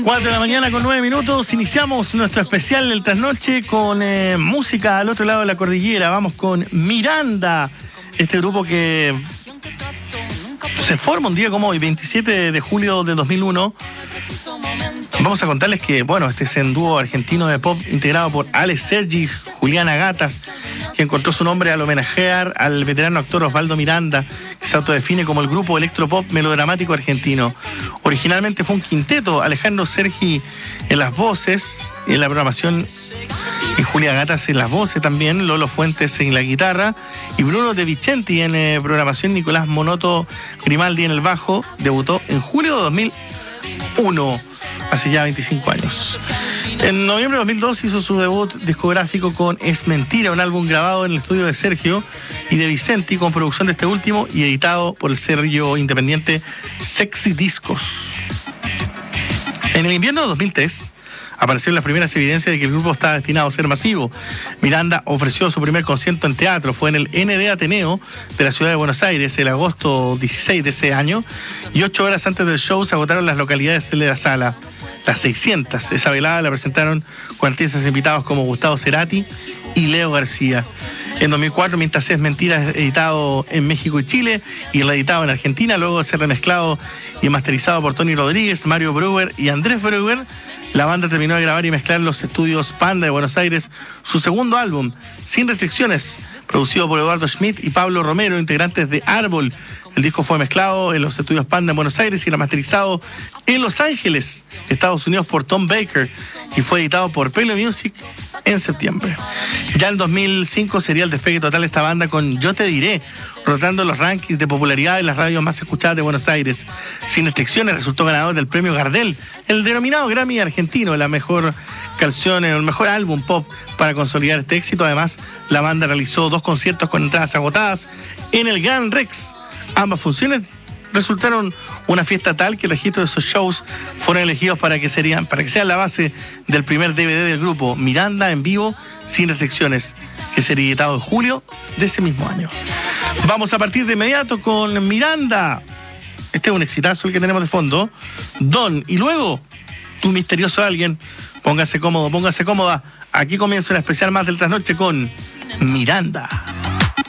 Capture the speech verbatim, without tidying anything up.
cuatro de la mañana con nueve minutos. Iniciamos nuestro especial del trasnoche con eh, música al otro lado de la cordillera. Vamos con Miranda, este grupo que se forma un día como hoy, veintisiete de julio de dos mil uno. Vamos a contarles que, bueno, este es un dúo argentino de pop integrado por Alex Sergi, Juliana Gatas, que encontró su nombre al homenajear al veterano actor Osvaldo Miranda, que se autodefine como el grupo electropop melodramático argentino. Originalmente fue un quinteto, Alejandro Sergi en las voces, en la programación, y Julia Gatas en las voces también, Lolo Fuentes en la guitarra, y Bruno De Vicenti en eh, programación, Nicolás Monoto Grimaldi en el bajo. Debutó en julio de dos mil uno, hace ya veinticinco años. En noviembre de dos mil dos hizo su debut discográfico con Es Mentira, un álbum grabado en el estudio de Sergio y de Vicenti, con producción de este último y editado por el sello independiente Sexy Discos. En el invierno de dos mil tres aparecieron las primeras evidencias de que el grupo estaba destinado a ser masivo. Miranda ofreció su primer concierto en teatro, fue en el N D Ateneo de la ciudad de Buenos Aires, el agosto dieciséis de ese año, y ocho horas antes del show se agotaron las localidades de la sala, las seiscientas. Esa velada la presentaron con artistas invitados como Gustavo Cerati y Leo García. En dos mil cuatro, mientras Es Mentira, editado en México y Chile y reeditado en Argentina, luego de ser remezclado y masterizado por Tony Rodríguez, Mario Brewer y Andrés Brewer, la banda terminó de grabar y mezclar en los estudios Panda de Buenos Aires su segundo álbum, Sin Restricciones, producido por Eduardo Schmidt y Pablo Romero, integrantes de Árbol. El disco fue mezclado en los estudios Panda en Buenos Aires y remasterizado en Los Ángeles, Estados Unidos, por Tom Baker, y fue editado por Pelo Music en septiembre. Ya en dos mil cinco sería el despegue total de esta banda con Yo Te Diré, rotando los rankings de popularidad de las radios más escuchadas de Buenos Aires. Sin Restricciones resultó ganador del premio Gardel, el denominado Grammy argentino, la mejor canción, el mejor álbum pop para consolidar este éxito. Además, la banda realizó dos conciertos con entradas agotadas en el Gran Rex. Ambas funciones resultaron una fiesta tal que el registro de esos shows fueron elegidos para que serían, para que sean la base del primer D V D del grupo, Miranda en vivo, Sin Restricciones, que sería editado en julio de ese mismo año. Vamos a partir de inmediato con Miranda. Este es un exitazo el que tenemos de fondo. Don, y luego Tu Misterioso Alguien. Póngase cómodo, póngase cómoda. Aquí comienza una especial más del trasnoche con Miranda.